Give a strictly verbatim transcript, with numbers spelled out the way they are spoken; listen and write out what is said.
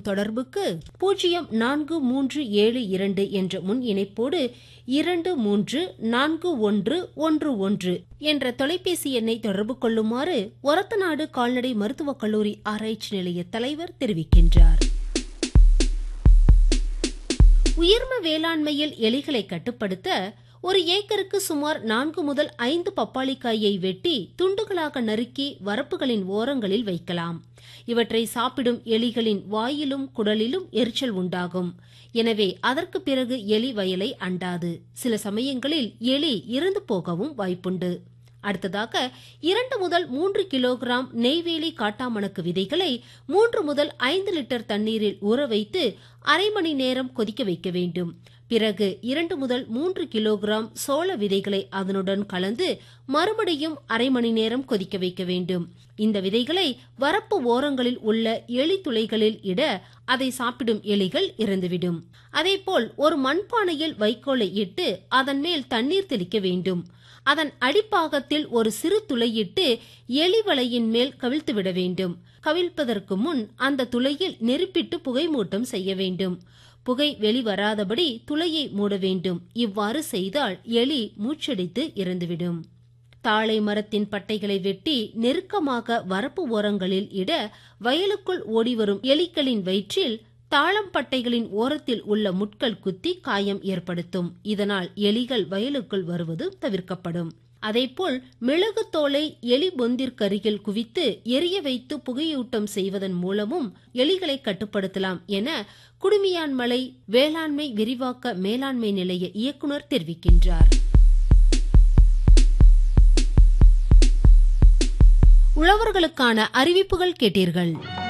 தொடர்புக்கு பூஜ்ஜியம் நான்கு மூன்று ஏழு இரண்டு என்ற முன் இணைப்போடு இரண்டு மூன்று நான்கு ஒன்று ஒன்று ஒன்று என்ற தொலைபேசி எண்ணை தொடர்பு கொள்ளுமாறு ஒரத்தநாடு கால்நடை மருத்துவக் கல்லூரி ஆராய்ச்சி நிலைய தலைவர் தெரிவிக்கின்றார். உயிர்ம வேளாண்மையில் எலிகளை கட்டுப்படுத்த ஒரு ஏக்கருக்கு சுமார் நான்கு முதல் ஐந்து பப்பாளிக்காயை வெட்டி துண்டுகளாக நறுக்கி வரப்புகளின் ஓரங்களில் வைக்கலாம். இவற்றை சாப்பிடும் எலிகளின் வாயிலும் குடலிலும் எரிச்சல் உண்டாகும். எனவே அதற்கு பிறகு எலி வயலை அண்டாது. சில சமயங்களில் எலி இறந்து போகவும் வாய்ப்புண்டு. அடுத்ததாக இரண்டு முதல் மூன்று கிலோகிராம் நெய்வேலி காட்டாமணக்கு விதைகளை மூன்று முதல் ஐந்து லிட்டர் தண்ணீரில் ஊற வைத்து அரை மணி நேரம் கொதிக்க வைக்க வேண்டும். பிறகு இரண்டு முதல் மூன்று கிலோகிராம் சோள விதைகளை அதனுடன் கலந்து மறுபடியும் அரை மணி நேரம் கொதிக்க வைக்க வேண்டும். இந்த விதைகளை வரப்பு ஓரங்களில் உள்ள எலி துளைகளில் இட அதை சாப்பிடும் எலிகள் இறந்துவிடும். அதேபோல் ஒரு மண்பானையில் வைக்கோலை இட்டு அதன் மேல் தண்ணீர் தெளிக்க வேண்டும். அதன் அடிப்பாகத்தில் ஒரு சிறு துளையிட்டு எலி வலையின் மேல் கவிழ்த்து விட வேண்டும். கவிழ்ப்பதற்கு முன் அந்த துளையில் நெருப்பிட்டு புகை மூட்டம் செய்ய வேண்டும். புகை வெளிவராதபடி துளையை மூட வேண்டும். இவ்வாறு செய்தால் எலி மூச்சடித்து இறந்துவிடும். தாழை மரத்தின் பட்டைகளை வெட்டி நெருக்கமாக வரப்பு ஓரங்களில் இட வயலுக்குள் ஓடிவரும் எலிகளின் வயிற்றில் தாளம் பட்டைகளின் ஓரத்தில் உள்ள முட்கள் குத்தி காயம் ஏற்படுத்தும். இதனால் எலிகள் வயலுக்குள் வருவது தவிர்க்கப்படும். அதேபோல் மிளகு தோலை எலி பொந்திற்கருகில் குவித்து எரிய வைத்து புகையூட்டம் செய்வதன் மூலமும் எலிகளை கட்டுப்படுத்தலாம் என குடுமியான்மலை வேளாண்மை விரிவாக்க மேலாண்மை நிலைய இயக்குநர் தெரிவிக்கின்றார். உழவர்களுக்கான அறிவிப்புகள் கேட்டீர்கள்.